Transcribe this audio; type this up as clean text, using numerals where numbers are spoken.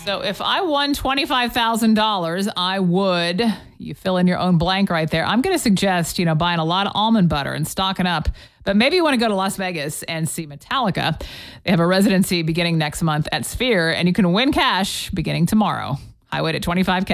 So if I won $25,000, I would, you fill in your own blank right there. I'm going to suggest, buying a lot of almond butter and stocking up. But maybe you want to go to Las Vegas and see Metallica. They have a residency beginning next month at Sphere, and you can win cash beginning tomorrow. Highway to 25K.